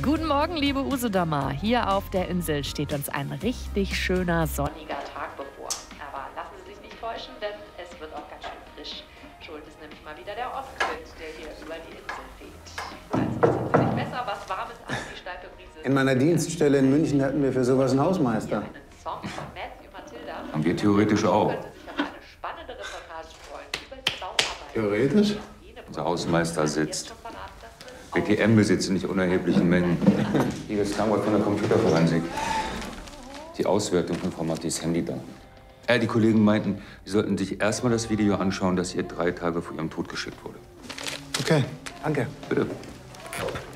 Guten Morgen, liebe Usedoma. Hier auf der Insel steht uns ein richtig schöner sonniger Tag bevor. Aber lassen Sie sich nicht täuschen, denn es wird auch ganz schön frisch. Schuld ist nämlich mal wieder der Ostwind, der hier über die Insel weht. Also ist natürlich besser, was Warmes als die steife Brise. In meiner Dienststelle in München hatten wir für sowas einen Hausmeister. Einen Song von Matthew Matilda. Haben wir theoretisch auch. Könnte sich auf eine spannende Reportage freuen über die Bauarbeit. Theoretisch? Unser Hausmeister sitzt. BTM besitzt in nicht unerheblichen Mengen. Hier ist Download von der Computerforensik. Die Auswertung von Frau Mattis Handy da. Die Kollegen meinten, sie sollten sich erstmal das Video anschauen, das ihr 3 Tage vor ihrem Tod geschickt wurde. Okay, danke. Bitte.